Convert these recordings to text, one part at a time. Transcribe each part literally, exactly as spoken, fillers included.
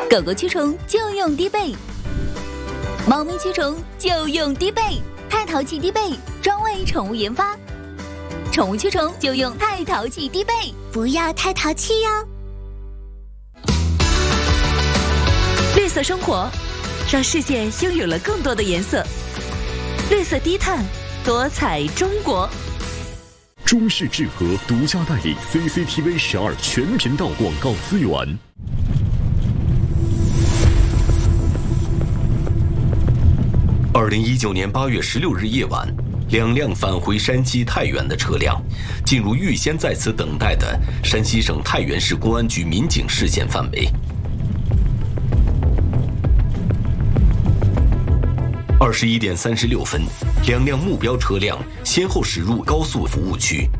狗狗驱虫就用低倍，猫咪驱虫就用低倍。太淘气低倍，专为宠物研发。宠物驱虫就用太淘气低倍， 不要太淘气哟。 绿色生活，让世界拥有了更多的颜色。绿色低碳，多彩中国。 中视智和独家代理 C C T V 十二全频道广告资源。 二零一九年八月十六日夜晚，两辆返回山西太原的车辆进入预先在此等待的山西省太原市公安局民警视线范围。二十一点三十六分，两辆目标车辆先后驶入高速服务区。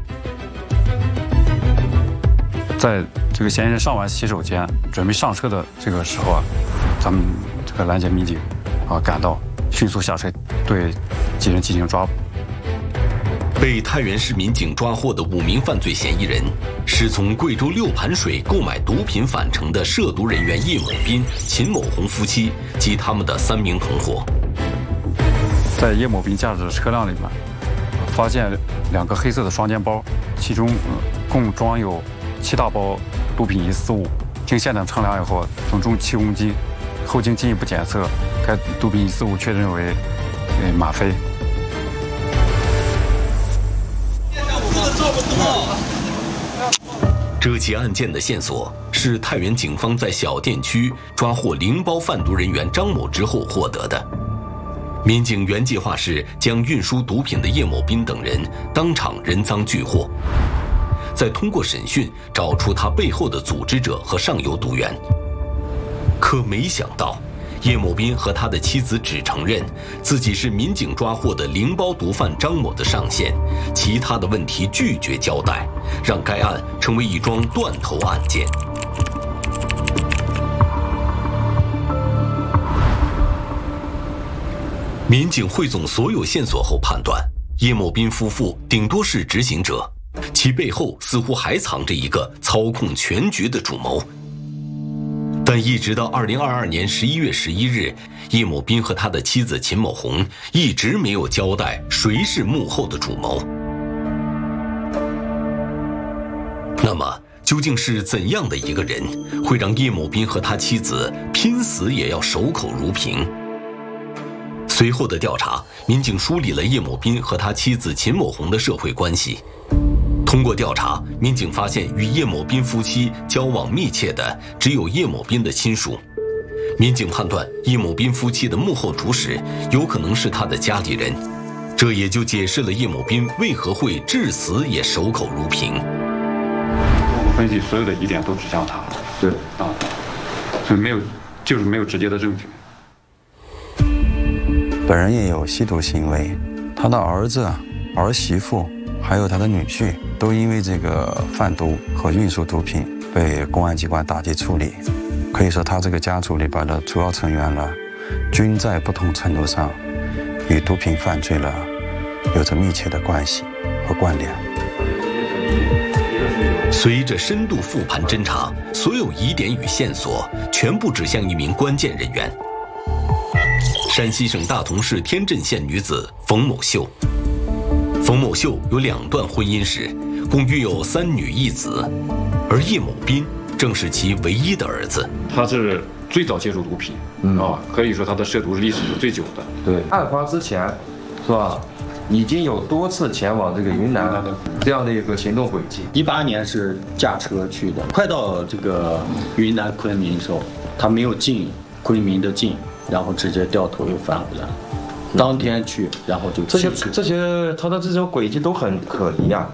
在这个嫌疑人上完洗手间准备上车的这个时候啊，咱们这个拦截民警啊赶到，迅速下车对几人进行抓捕。 被太原市民警抓获的五名犯罪嫌疑人，是从贵州六盘水购买毒品返程的涉毒人员叶某斌、秦某红夫妻及他们的三名同伙。 在叶某斌驾驶的车辆里面，发现两个黑色的双肩包，其中、呃、共装有七大包毒品一四五。经现场称量以后，总重七公斤。后经进一步检测，该毒品一四五确认为呃吗啡。 这起案件的线索是太原警方在小店区抓获零包贩毒人员张某之后获得的。民警原计划是将运输毒品的叶某斌等人当场人赃俱获，再通过审讯找出他背后的组织者和上游毒源。可没想到，叶某斌和他的妻子只承认自己是民警抓获的零包毒贩张某的上线，其他的问题拒绝交代，让该案成为一桩断头案件。民警汇总所有线索后判断，叶某斌夫妇顶多是执行者，其背后似乎还藏着一个操控全局的主谋。但一直到二零二二年十一月十一日，叶某斌和他的妻子秦某红一直没有交代谁是幕后的主谋。那么，究竟是怎样的一个人，会让叶某斌和他妻子拼死也要守口如瓶？随后的调查，民警梳理了叶某斌和他妻子秦某红的社会关系。通过调查，民警发现与叶某斌夫妻交往密切的只有叶某斌的亲属。民警判断，叶某斌夫妻的幕后主使有可能是他的家里人，这也就解释了叶某斌为何会至死也守口如瓶。 我分析所有的疑点都指向他，对啊，所以没有，就是没有直接的证据。 本人也有吸毒行为，他的儿子、儿媳妇还有他的女婿都因为这个贩毒和运输毒品被公安机关打击处理。可以说他这个家族里边的主要成员了，均在不同程度上与毒品犯罪了有着密切的关系和关联。 随着深度复盘侦查，所有疑点与线索全部指向一名关键人员——山西省大同市天镇县女子冯某秀。冯某秀有两段婚姻史，共育有三女一子，而叶某斌正是其唯一的儿子。 他是最早接触毒品，嗯啊，可以说他的涉毒历史是最久的。 对，案发之前，是吧？已经有多次前往这个云南这样的一个行动轨迹。 一八年是驾车去的，快到这个云南昆明的时候，他没有进昆明的境，然后直接掉头又返回来了。当天去，然后就这些这些他的这种轨迹都很可疑啊。